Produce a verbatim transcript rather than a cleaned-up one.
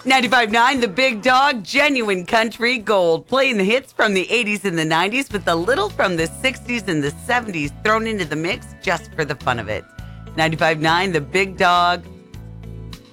ninety-five point nine The Big Dog, genuine country gold. Playing the hits from the eighties and the nineties with a little from the sixties and the seventies thrown into the mix just for the fun of it. ninety-five point nine The Big Dog.